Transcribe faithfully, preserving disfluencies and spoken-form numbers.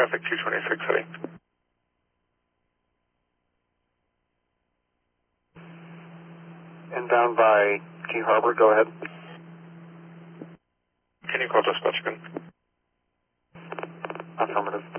traffic two twenty-six heading. Inbound by Key Harbor, go ahead. Can you call dispatch again? Affirmative.